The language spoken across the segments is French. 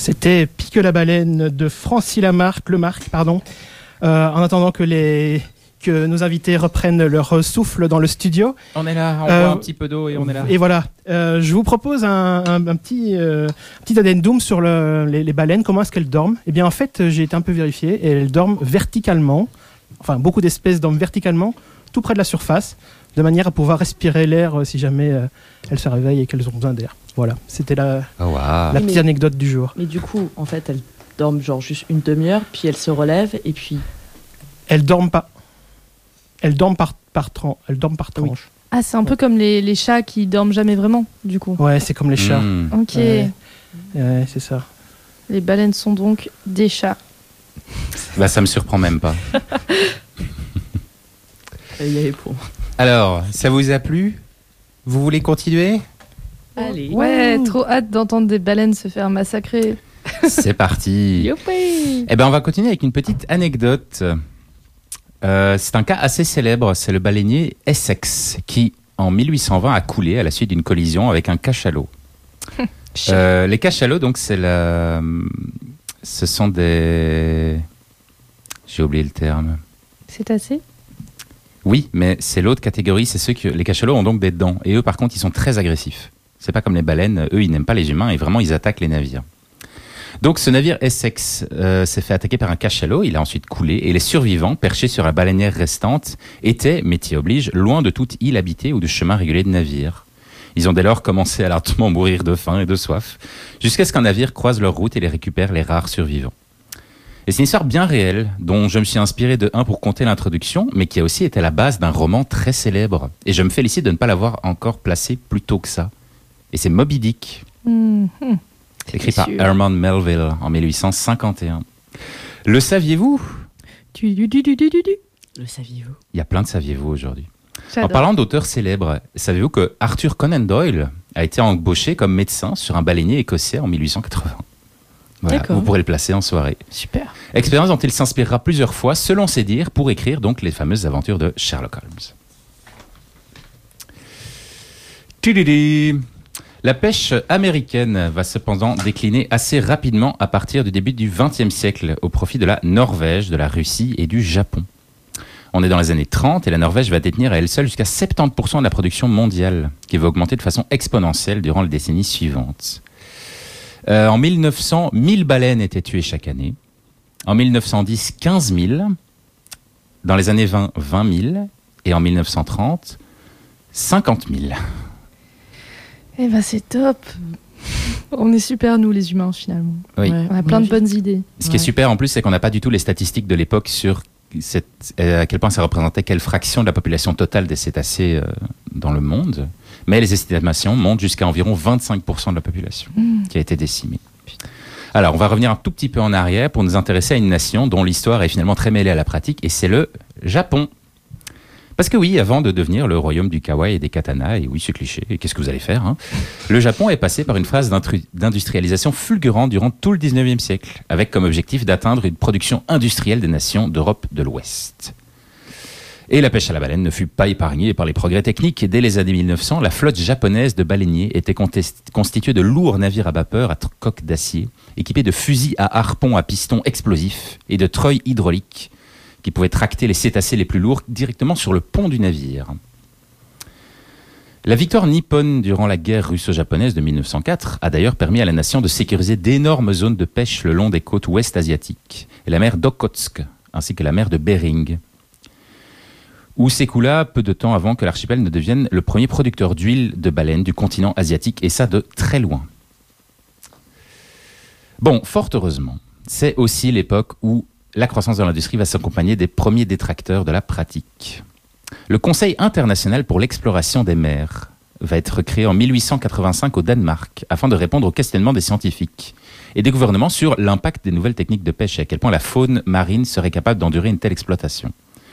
C'était Pique la baleine de Francis Lemarque, pardon. En attendant que nos invités reprennent leur souffle dans le studio. On est là, on boit un petit peu d'eau et on est là. Et voilà, je vous propose un petit addendum sur les baleines, comment est-ce qu'elles dorment. Eh bien en fait, j'ai été un peu vérifié, et elles dorment verticalement, enfin beaucoup d'espèces dorment verticalement, tout près de la surface, de manière à pouvoir respirer l'air si jamais elles se réveillent et qu'elles ont besoin d'air. Voilà, c'était la petite anecdote du jour. Mais du coup, en fait, elles dorment genre juste une demi-heure, puis elles se relèvent, et puis... Elles dorment pas. Elles dorment par tranche. Oui. Ah, c'est un peu comme les chats qui dorment jamais vraiment, du coup. Ouais, c'est comme les chats. Ok. Ouais, c'est ça. Les baleines sont donc des chats. Bah, ça me surprend même pas. Alors, ça vous a plu? Vous voulez continuer? Allez. Ouais, trop hâte d'entendre des baleines se faire massacrer. C'est parti. Youpi. Eh ben, on va continuer avec une petite anecdote. C'est un cas assez célèbre, c'est le baleinier Essex qui, en 1820, a coulé à la suite d'une collision avec un cachalot. Les cachalots, donc, ce sont des... J'ai oublié le terme. Cétacés ? Oui, mais c'est l'autre catégorie, c'est ceux que... Les cachalots ont donc des dents, et eux, par contre, ils sont très agressifs. C'est pas comme les baleines, eux, ils n'aiment pas les humains, et vraiment, ils attaquent les navires. Donc ce navire Essex s'est fait attaquer par un cachalot, il a ensuite coulé, et les survivants, perchés sur la baleinière restante, étaient, métier oblige, loin de toute île habitée ou de chemin régulier de navire. Ils ont dès lors commencé à lentement mourir de faim et de soif, jusqu'à ce qu'un navire croise leur route et les récupère les rares survivants. Et c'est une histoire bien réelle, dont je me suis inspiré de un pour conter l'introduction, mais qui a aussi été la base d'un roman très célèbre. Et je me félicite de ne pas l'avoir encore placé plus tôt que ça. Et c'est Moby Dick. Écrit par Herman Melville en 1851. Le saviez-vous? Le saviez-vous? Il y a plein de saviez-vous aujourd'hui. En parlant d'auteurs célèbres, savez-vous que Arthur Conan Doyle a été embauché comme médecin sur un baleinier écossais en 1880? Voilà, vous pourrez le placer en soirée. Super. Expérience dont il s'inspirera plusieurs fois, selon ses dires, pour écrire donc les fameuses aventures de Sherlock Holmes. La pêche américaine va cependant décliner assez rapidement à partir du début du XXe siècle au profit de la Norvège, de la Russie et du Japon. On est dans les années 30 et la Norvège va détenir à elle seule jusqu'à 70% de la production mondiale, qui va augmenter de façon exponentielle durant les décennies suivantes. En 1900, 1000 baleines étaient tuées chaque année. En 1910, 15 000. Dans les années 20, 20 000. Et en 1930, 50 000. Eh ben c'est top. On est super, nous, les humains, finalement. Oui. Ouais, on a plein de bonnes idées. Ce qui est super, en plus, c'est qu'on n'a pas du tout les statistiques de l'époque sur à quel point ça représentait quelle fraction de la population totale des cétacés dans le monde. Mais les estimations montent jusqu'à environ 25% de la population qui a été décimée. Alors, on va revenir un tout petit peu en arrière pour nous intéresser à une nation dont l'histoire est finalement très mêlée à la pratique, et c'est le Japon. Parce que oui, avant de devenir le royaume du kawaii et des katanas, et oui, c'est cliché, et qu'est-ce que vous allez faire, hein, le Japon est passé par une phase d'industrialisation fulgurante durant tout le 19e siècle, avec comme objectif d'atteindre une production industrielle des nations d'Europe de l'Ouest. Et la pêche à la baleine ne fut pas épargnée par les progrès techniques, et dès les années 1900, la flotte japonaise de baleiniers était constituée de lourds navires à vapeur à coque d'acier, équipés de fusils à harpons à piston explosifs et de treuils hydrauliques, qui pouvaient tracter les cétacés les plus lourds directement sur le pont du navire. La victoire nippone durant la guerre russo-japonaise de 1904 a d'ailleurs permis à la nation de sécuriser d'énormes zones de pêche le long des côtes ouest asiatiques, et la mer d'Okhotsk, ainsi que la mer de Bering, où s'écoula peu de temps avant que l'archipel ne devienne le premier producteur d'huile de baleine du continent asiatique, et ça de très loin. Bon, fort heureusement, c'est aussi l'époque où la croissance de l'industrie va s'accompagner des premiers détracteurs de la pratique. Le Conseil international pour l'exploration des mers va être créé en 1885 au Danemark afin de répondre aux questionnements des scientifiques et des gouvernements sur l'impact des nouvelles techniques de pêche et à quel point la faune marine serait capable d'endurer une telle exploitation.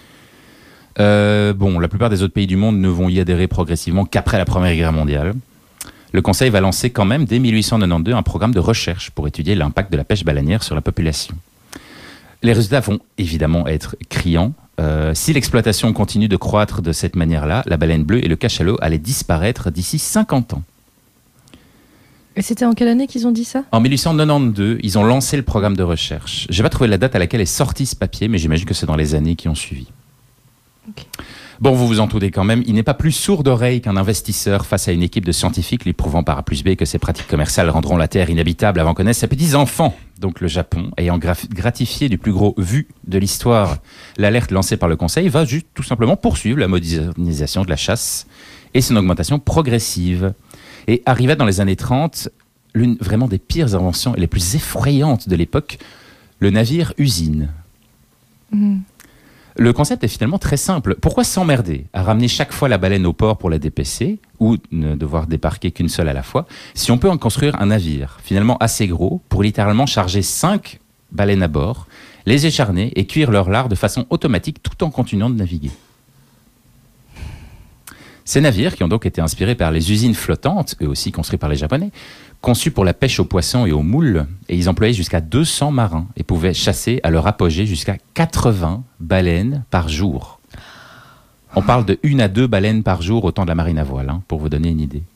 La plupart des autres pays du monde ne vont y adhérer progressivement qu'après la Première Guerre mondiale. Le Conseil va lancer quand même dès 1892 un programme de recherche pour étudier l'impact de la pêche baleinière sur la population. Les résultats vont évidemment être criants. Si l'exploitation continue de croître de cette manière-là, la baleine bleue et le cachalot allaient disparaître d'ici 50 ans. Et c'était en quelle année qu'ils ont dit ça? En 1892, ils ont lancé le programme de recherche. Je n'ai pas trouvé la date à laquelle est sorti ce papier, mais j'imagine que c'est dans les années qui ont suivi. Ok. Bon, vous vous en doutez quand même, il n'est pas plus sourd d'oreille qu'un investisseur face à une équipe de scientifiques lui prouvant par A plus B que ses pratiques commerciales rendront la Terre inhabitable avant qu'on ait ses petits-enfants. Donc le Japon, ayant gratifié du plus gros vu de l'histoire l'alerte lancée par le Conseil, va juste tout simplement poursuivre la modernisation de la chasse et son augmentation progressive. Et arriva dans les années 30, l'une vraiment des pires inventions et les plus effrayantes de l'époque, le navire-usine. Le concept est finalement très simple. Pourquoi s'emmerder à ramener chaque fois la baleine au port pour la dépecer ou ne devoir débarquer qu'une seule à la fois si on peut en construire un navire finalement assez gros pour littéralement charger 5 baleines à bord, les écharner et cuire leur lard de façon automatique tout en continuant de naviguer. Ces navires, qui ont donc été inspirés par les usines flottantes, eux aussi construits par les Japonais, conçus pour la pêche aux poissons et aux moules, et ils employaient jusqu'à 200 marins et pouvaient chasser à leur apogée jusqu'à 80 baleines par jour. On parle de 1 à 2 baleines par jour au temps de la marine à voile, pour vous donner une idée.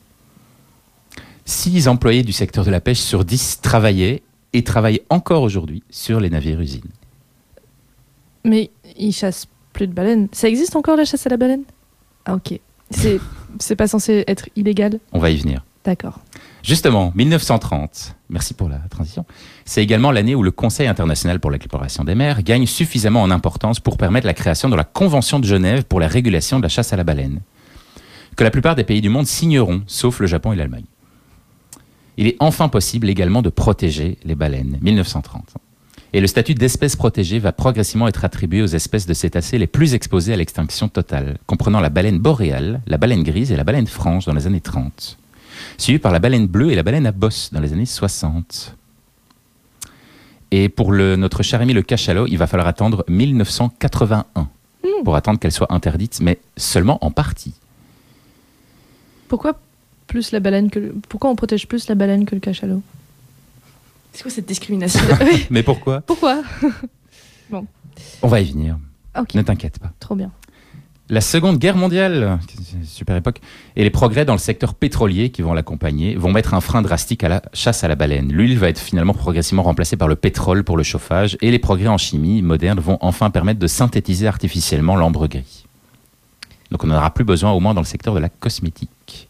6 employés du secteur de la pêche sur 10 travaillaient et travaillent encore aujourd'hui sur les navires-usines. Mais ils chassent plus de baleines. Ça existe encore la chasse à la baleine? Ah ok. C'est pas censé être illégal? On va y venir. D'accord. Justement, 1930, merci pour la transition, c'est également l'année où le Conseil international pour l'exploration des mers gagne suffisamment en importance pour permettre la création de la Convention de Genève pour la régulation de la chasse à la baleine, que la plupart des pays du monde signeront, sauf le Japon et l'Allemagne. Il est enfin possible également de protéger les baleines, 1930. Et le statut d'espèce protégée va progressivement être attribué aux espèces de cétacés les plus exposées à l'extinction totale, comprenant la baleine boréale, la baleine grise et la baleine franche dans les années 30. Suivi par la baleine bleue et la baleine à bosse dans les années 60. Et pour notre cher ami le cachalot, il va falloir attendre 1981 pour attendre qu'elle soit interdite, mais seulement en partie. Pourquoi on protège plus la baleine que le cachalot? C'est quoi cette discrimination? Mais pourquoi? Pourquoi? On va y venir. Ok. Ne t'inquiète pas. Trop bien. La Seconde Guerre mondiale, super époque, et les progrès dans le secteur pétrolier qui vont l'accompagner vont mettre un frein drastique à la chasse à la baleine. L'huile va être finalement progressivement remplacée par le pétrole pour le chauffage et les progrès en chimie moderne vont enfin permettre de synthétiser artificiellement l'ambre gris. Donc on n'en aura plus besoin, au moins dans le secteur de la cosmétique.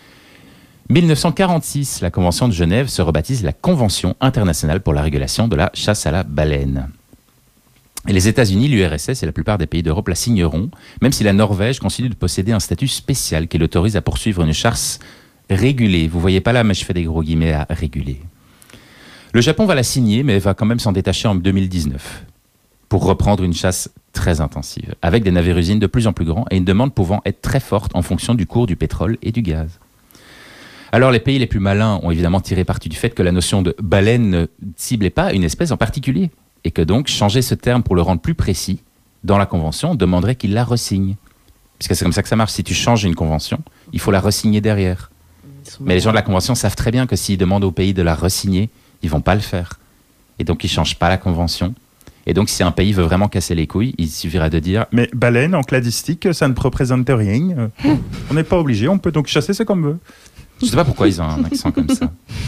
1946, la Convention de Genève se rebaptise la Convention internationale pour la régulation de la chasse à la baleine. Et les États-Unis, l'URSS et la plupart des pays d'Europe la signeront, même si la Norvège continue de posséder un statut spécial qui l'autorise à poursuivre une chasse régulée. Vous voyez pas là, mais je fais des gros guillemets à réguler. Le Japon va la signer, mais va quand même s'en détacher en 2019 pour reprendre une chasse très intensive, avec des navires-usines de plus en plus grands et une demande pouvant être très forte en fonction du cours du pétrole et du gaz. Alors les pays les plus malins ont évidemment tiré parti du fait que la notion de baleine ne ciblait pas une espèce en particulier, et que donc changer ce terme pour le rendre plus précis dans la convention demanderait qu'il la resigne. Puisque c'est comme ça que ça marche, si tu changes une convention, il faut la resigner derrière. Mais les gens de la convention savent très bien que s'ils demandent au pays de la resigner, ils vont pas le faire. Et donc ils changent pas la convention. Et donc si un pays veut vraiment casser les couilles, il suffira de dire « Mais baleine en cladistique, ça ne représente rien. On n'est pas obligé, on peut donc chasser ce qu'on veut. » Je sais pas pourquoi ils ont un accent comme ça.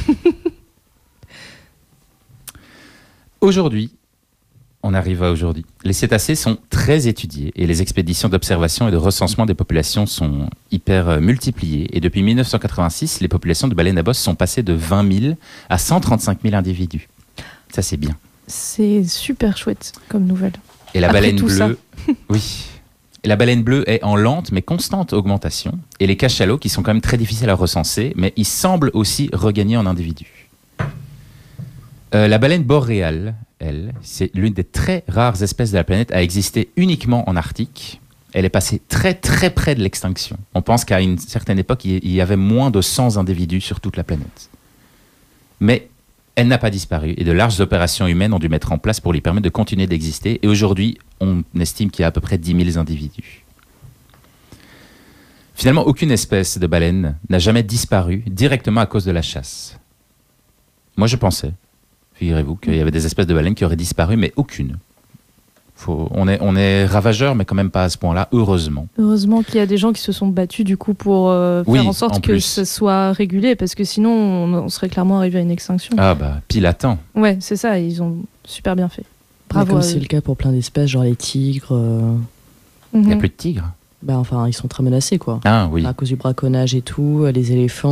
Aujourd'hui, on arrive à aujourd'hui. Les cétacés sont très étudiés et les expéditions d'observation et de recensement des populations sont hyper multipliées. Et depuis 1986, les populations de baleines à bosse sont passées de 20 000 à 135 000 individus. Ça, c'est bien. C'est super chouette comme nouvelle. Et la Après baleine tout bleue, oui. Et la baleine bleue est en lente mais constante augmentation. Et les cachalots, qui sont quand même très difficiles à recenser, mais ils semblent aussi regagner en individus. La baleine boréale, elle, c'est l'une des très rares espèces de la planète à exister uniquement en Arctique. Elle est passée très très près de l'extinction. On pense qu'à une certaine époque, il y avait moins de 100 individus sur toute la planète. Mais elle n'a pas disparu et de larges opérations humaines ont dû mettre en place pour lui permettre de continuer d'exister. Et aujourd'hui, on estime qu'il y a à peu près 10 000 individus. Finalement, aucune espèce de baleine n'a jamais disparu directement à cause de la chasse. Moi, je pensais, figurez-vous, qu'il y avait des espèces de baleines qui auraient disparu, mais aucune. On est ravageurs, mais quand même pas à ce point-là, heureusement. Heureusement qu'il y a des gens qui se sont battus du coup pour Oui, faire en sorte en que plus. ce soit régulé, parce que sinon on serait clairement arrivé à une extinction. Ah bah, pile à temps. Ouais, c'est ça, ils ont super bien fait. Mais Bravo. comme à c'est eux. le cas pour plein d'espèces, genre les tigres, Il n'y a Mhm. plus de tigres. enfin, ils sont très menacés, quoi. Ah oui, À cause du braconnage et tout, les éléphants.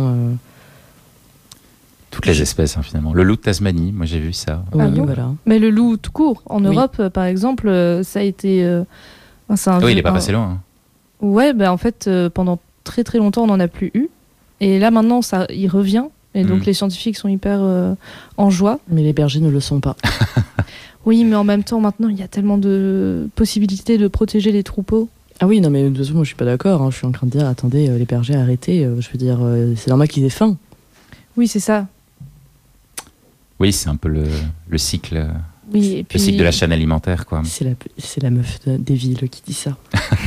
toutes les espèces, hein, finalement. Le loup de Tasmanie, moi j'ai vu ça. Oui, bon voilà. Mais le loup tout court, en Oui. Europe par exemple, ça a été. C'est un Oui, il vieux- est pas un- passé loin. Hein. Ouais, en fait, pendant très très longtemps, on n'en a plus eu. Et là maintenant, il revient. Et donc Mhm. les scientifiques sont hyper en joie. Mais les bergers ne le sont pas. Oui, mais en même temps, maintenant, il y a tellement de possibilités de protéger les troupeaux. Ah oui, non, mais de toute façon, moi je suis pas d'accord. Je suis en train de dire, attendez, les bergers, arrêtez. Je veux dire, c'est normal qu'ils aient faim. Oui, c'est ça. Oui, c'est un peu le cycle, Oui, et puis le cycle de la chaîne alimentaire, quoi. C'est la meuf des villes qui dit ça.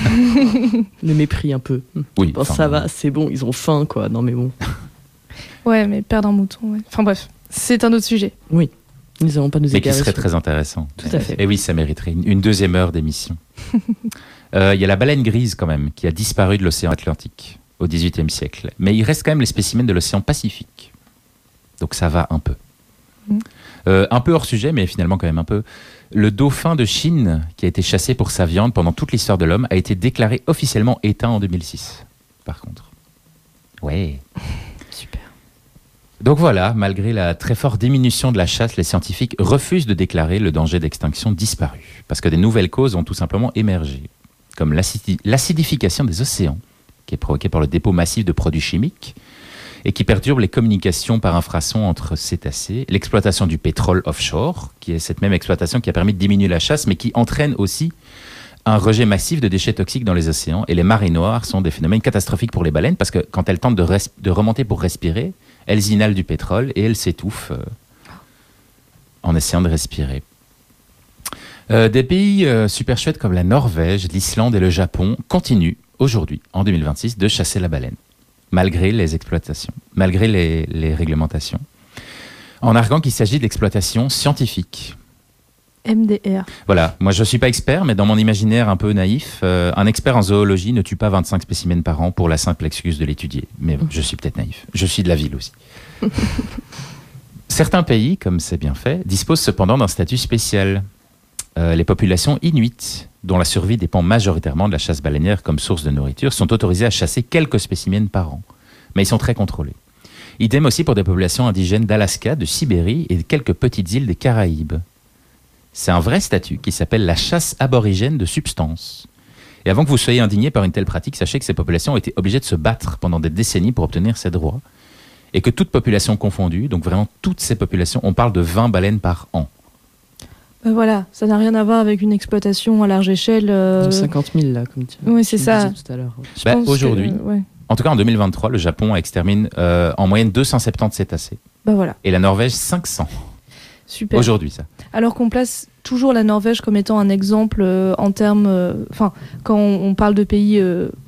Le mépris un peu. Oui, Bon, enfin, ça va, c'est bon, ils ont faim, quoi. Non, mais bon. Ouais, mais perdre un mouton. Ouais. Enfin bref, c'est un autre sujet. Oui, nous n'allons pas nous mais qui égarer. serait sur- très intéressant. Tout à fait. Et oui, ça mériterait une deuxième heure d'émission. Il y a la baleine grise, quand même, qui a disparu de l'océan Atlantique au XVIIIe siècle. Mais il reste quand même les spécimens de l'océan Pacifique. Donc ça va un peu. Mm. Un peu hors sujet, mais finalement quand même un peu. Le dauphin de Chine, qui a été chassé pour sa viande pendant toute l'histoire de l'homme, a été déclaré officiellement éteint en 2006, par contre. Ouais. Super. Donc voilà, malgré la très forte diminution de la chasse, les scientifiques refusent de déclarer le danger d'extinction disparu, parce que des nouvelles causes ont tout simplement émergé, comme l'acidification des océans, qui est provoquée par le dépôt massif de produits chimiques, et qui perturbe les communications par infrason entre cétacés, l'exploitation du pétrole offshore, qui est cette même exploitation qui a permis de diminuer la chasse, mais qui entraîne aussi un rejet massif de déchets toxiques dans les océans. Et les marées noires sont des phénomènes catastrophiques pour les baleines, parce que quand elles tentent de remonter pour respirer, elles inhalent du pétrole et elles s'étouffent en essayant de respirer. Des pays super chouettes comme la Norvège, l'Islande et le Japon continuent aujourd'hui, en 2026, de chasser la baleine, malgré les exploitations, malgré les réglementations, en arguant qu'il s'agit d'exploitation scientifique. MDR. Voilà, moi je ne suis pas expert, mais dans mon imaginaire un peu naïf, un expert en zoologie ne tue pas 25 spécimens par an pour la simple excuse de l'étudier. Mais je suis peut-être naïf. Je suis de la ville aussi. Certains pays, comme c'est bien fait, disposent cependant d'un statut spécial. Les populations inuites, dont la survie dépend majoritairement de la chasse baleinière comme source de nourriture, sont autorisées à chasser quelques spécimens par an. Mais ils sont très contrôlés. Idem aussi pour des populations indigènes d'Alaska, de Sibérie et de quelques petites îles des Caraïbes. C'est un vrai statut qui s'appelle la chasse aborigène de substance. Et avant que vous soyez indigné par une telle pratique, sachez que ces populations ont été obligées de se battre pendant des décennies pour obtenir ces droits. Et que toutes populations confondues, donc vraiment toutes ces populations, on parle de 20 baleines par an. Voilà, ça n'a rien à voir avec une exploitation à large échelle. 50 000, là, comme tu Oui, c'est tu ça. disais tout à l'heure. Je Bah, pense que, aujourd'hui. ouais. En tout cas, en 2023, le Japon extermine en moyenne 270 cétacés. Bah voilà, Et la Norvège, 500. super. Aujourd'hui, ça. Alors qu'on place toujours la Norvège comme étant un exemple en termes. Enfin, quand on parle de pays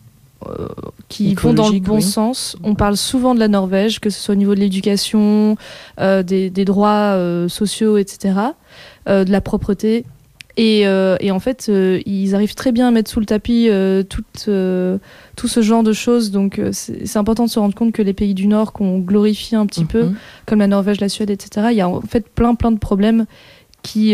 qui vont dans le Écologique, bon oui. sens, on parle souvent de la Norvège, que ce soit au niveau de l'éducation, des droits sociaux, etc., de la propreté. Et en fait, ils arrivent très bien à mettre sous le tapis tout ce genre de choses. Donc, c'est important de se rendre compte que les pays du Nord, qu'on glorifie un petit peu, Mhm. comme la Norvège, la Suède, etc., il y a en fait plein de problèmes qui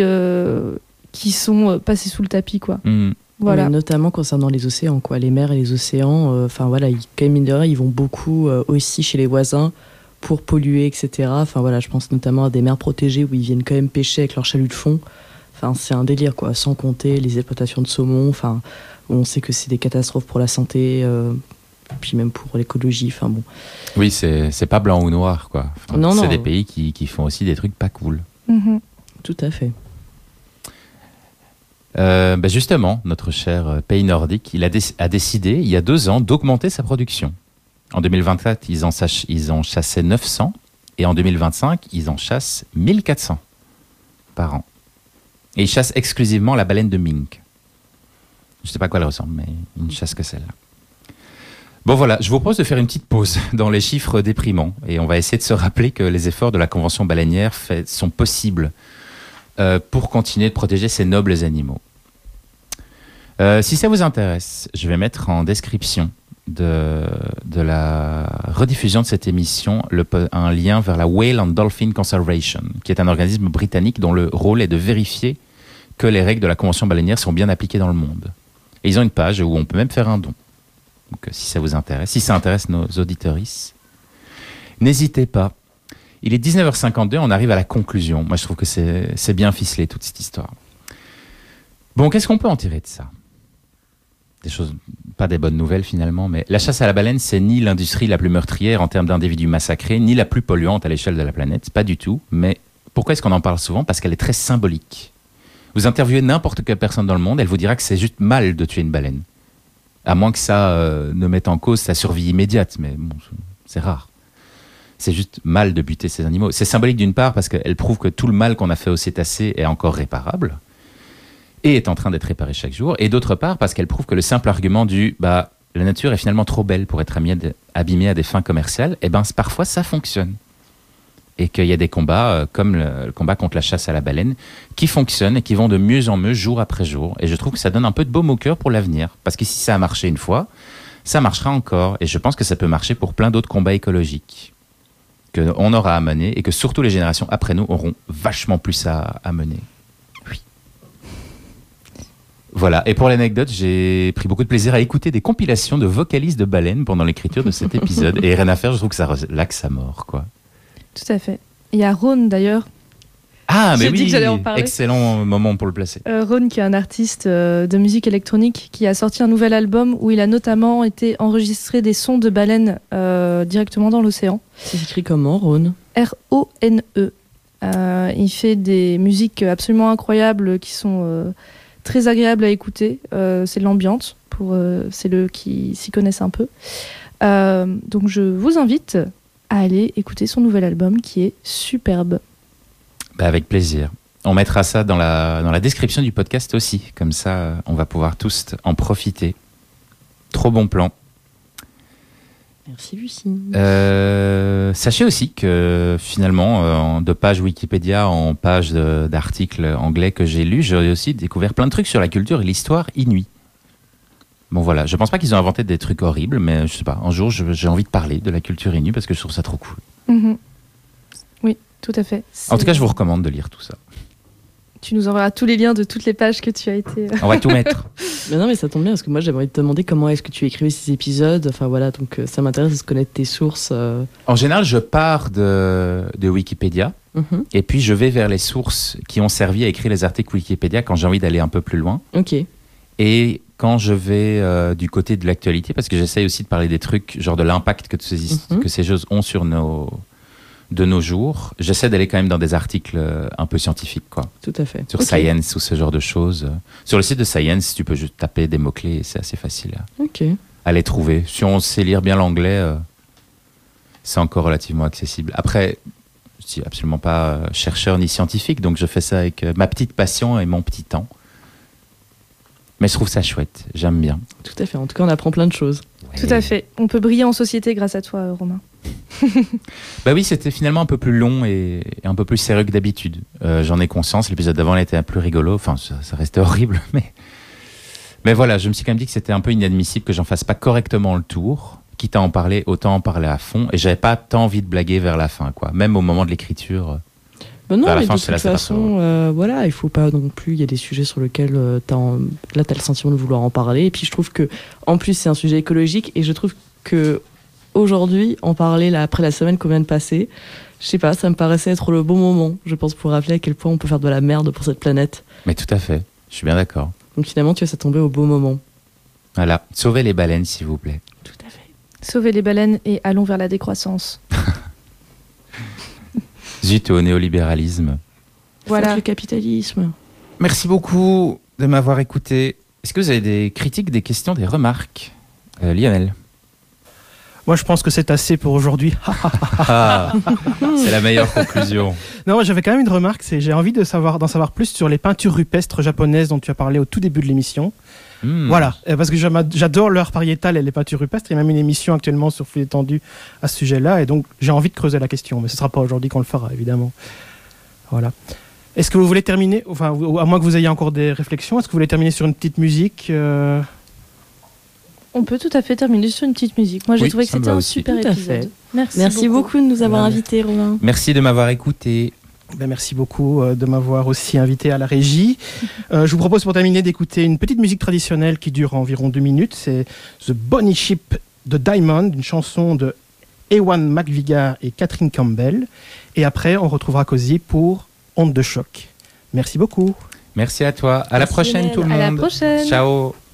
sont passés sous le tapis, quoi. Hmm. Voilà. Mais notamment concernant les océans, quoi. Les mers et les océans, enfin voilà, quand même, mine de rien, ils vont beaucoup aussi chez les voisins pour polluer, etc. Enfin voilà, je pense notamment à des mers protégées où ils viennent quand même pêcher avec leur chalut de fond. Enfin, c'est un délire, quoi, sans compter les exploitations de saumon. Enfin, on sait que c'est des catastrophes pour la santé, puis même pour l'écologie. Enfin bon. Oui, c'est pas blanc ou noir, quoi. Enfin, Non, c'est non. des pays qui font aussi des trucs pas cool. Mhm. Tout à fait. Bah justement, notre cher pays nordique, il a décidé, il y a 2 ans, d'augmenter sa production. En 2024, ils en chassaient 900, et en 2025, ils en chassent 1400 par an. Et ils chassent exclusivement la baleine de mink. Je ne sais pas à quoi elle ressemble, mais ils ne chassent que celle-là. Bon voilà, je vous propose de faire une petite pause dans les chiffres déprimants, et on va essayer de se rappeler que les efforts de la Convention baleinière sont possibles pour continuer de protéger ces nobles animaux. Si ça vous intéresse, je vais mettre en description de la rediffusion de cette émission un lien vers la Whale and Dolphin Conservation, qui est un organisme britannique dont le rôle est de vérifier que les règles de la Convention baleinière sont bien appliquées dans le monde. Et ils ont une page où on peut même faire un don. Donc si ça vous intéresse, si ça intéresse nos auditorices, n'hésitez pas. Il est 19h52, on arrive à la conclusion. Moi je trouve que c'est bien ficelé toute cette histoire. Bon, qu'est-ce qu'on peut en tirer de ça ? Des choses, pas des bonnes nouvelles finalement, mais la chasse à la baleine, c'est ni l'industrie la plus meurtrière en termes d'individus massacrés, ni la plus polluante à l'échelle de la planète, pas du tout. Mais pourquoi est-ce qu'on en parle souvent ? Parce qu'elle est très symbolique. Vous interviewez n'importe quelle personne dans le monde, elle vous dira que c'est juste mal de tuer une baleine. À moins que ça ne mette en cause sa survie immédiate, mais bon, c'est rare. C'est juste mal de buter ces animaux. C'est symbolique d'une part parce qu'elle prouve que tout le mal qu'on a fait aux cétacés est encore réparable, et est en train d'être réparé chaque jour, et d'autre part parce qu'elle prouve que le simple argument du la nature est finalement trop belle pour être abîmée à des fins commerciales, parfois ça fonctionne. Et qu'il y a des combats, comme le combat contre la chasse à la baleine, qui fonctionnent et qui vont de mieux en mieux jour après jour. Et je trouve que ça donne un peu de baume au cœur pour l'avenir. Parce que si ça a marché une fois, ça marchera encore. Et je pense que ça peut marcher pour plein d'autres combats écologiques qu'on aura à mener et que surtout les générations après nous auront vachement plus à mener. Oui. Voilà. Et pour l'anecdote, j'ai pris beaucoup de plaisir à écouter des compilations de vocalises de baleines pendant l'écriture de cet épisode. Et rien à faire, je trouve que ça relaxe à mort, quoi. Tout à fait. Il y a Rhône d'ailleurs. Ah, mais J'ai oui, dit que j'allais en parler. Excellent moment pour le placer. Rhône, qui est un artiste de musique électronique, qui a sorti un nouvel album où il a notamment été enregistré des sons de baleines directement dans l'océan. C'est écrit comment, Rhône ? R-O-N-E. Il fait des musiques absolument incroyables qui sont très agréables à écouter. C'est de l'ambiance pour celles qui s'y connaissent un peu. Donc je vous invite à aller écouter son nouvel album qui est superbe. Avec plaisir. On mettra ça dans la description du podcast aussi. Comme ça, on va pouvoir tous en profiter. Trop bon plan. Merci Lucie. Sachez aussi que finalement, de page Wikipédia en page d'articles anglais que j'ai lus, j'ai aussi découvert plein de trucs sur la culture et l'histoire inuit. Bon voilà, je pense pas qu'ils ont inventé des trucs horribles, mais je sais pas, un jour j'ai envie de parler de la culture inuit parce que je trouve ça trop cool. Mm-hmm. Oui, tout à fait. En tout cas, je vous recommande de lire tout ça. Tu nous enverras tous les liens de toutes les pages que tu as été... On va tout mettre. Mais non, mais ça tombe bien parce que moi j'avais envie de te demander comment est-ce que tu écrivais ces épisodes. Enfin voilà, donc ça m'intéresse de connaître tes sources. En général, je pars de Wikipédia et puis je vais vers les sources qui ont servi à écrire les articles Wikipédia quand j'ai envie d'aller un peu plus loin. Ok. Et quand je vais du côté de l'actualité, parce que j'essaye aussi de parler des trucs, genre de l'impact que ces choses ont sur de nos jours, j'essaie d'aller quand même dans des articles un peu scientifiques, quoi. Tout à fait. Sur Science ou ce genre de choses. Sur le site de Science, tu peux juste taper des mots-clés et c'est assez facile à les trouver. Si on sait lire bien l'anglais, c'est encore relativement accessible. Après, je suis absolument pas chercheur ni scientifique, donc je fais ça avec ma petite passion et mon petit temps. Mais je trouve ça chouette, j'aime bien. Tout à fait, en tout cas on apprend plein de choses. Ouais. Tout à fait, on peut briller en société grâce à toi, Romain. Oui, c'était finalement un peu plus long et un peu plus sérieux que d'habitude. J'en ai conscience, l'épisode d'avant était un peu plus rigolo, enfin ça restait horrible, mais voilà, je me suis quand même dit que c'était un peu inadmissible que j'en fasse pas correctement le tour, quitte à en parler, autant en parler à fond, et j'avais pas tant envie de blaguer vers la fin, quoi. Même au moment de l'écriture... non, mais de toute façon, voilà, il faut pas non plus. Il y a des sujets sur lesquels t'as le sentiment de vouloir en parler. Et puis je trouve que, en plus, c'est un sujet écologique. Et je trouve que aujourd'hui, en parler là après la semaine qu'on vient de passer, je sais pas, ça me paraissait être le bon moment. Je pense pour rappeler à quel point on peut faire de la merde pour cette planète. Mais tout à fait, je suis bien d'accord. Donc finalement, tu vois, ça tombait au bon moment. Voilà, sauvez les baleines, s'il vous plaît. Tout à fait. Sauvez les baleines et allons vers la décroissance. Zut au néolibéralisme. Voilà. Fuck le capitalisme. Merci beaucoup de m'avoir écouté. Est-ce que vous avez des critiques, des questions, des remarques Lionel? Moi, je pense que c'est assez pour aujourd'hui. C'est la meilleure conclusion. Non, j'avais quand même une remarque, j'ai envie d'en savoir plus sur les peintures rupestres japonaises dont tu as parlé au tout début de l'émission. Voilà, parce que j'adore l'art pariétal et les peintures rupestres. Il y a même une émission actuellement sur Flux Étendu à ce sujet-là, et donc j'ai envie de creuser la question, mais ce ne sera pas aujourd'hui qu'on le fera, évidemment. Voilà. Est-ce que vous voulez terminer, enfin, à moins que vous ayez encore des réflexions, est-ce que vous voulez terminer sur une petite musique On peut tout à fait terminer sur une petite musique. Moi, j'ai Oui, trouvé que ça me c'était va un aussi. super Tout à épisode. fait. Merci beaucoup de nous avoir Ouais. invités, Romain. Merci de m'avoir écouté. Ben, merci beaucoup de m'avoir aussi invité à la régie. Je vous propose pour terminer d'écouter une petite musique traditionnelle qui dure environ 2 minutes. C'est The Bonnie Ship de Diamond, une chanson de Ewan McVigar et Catherine Campbell. Et après, on retrouvera Cozy pour Onde de choc. Merci beaucoup. Merci à toi. À la Merci, prochaine, Hélène. tout le monde. À la prochaine. Ciao.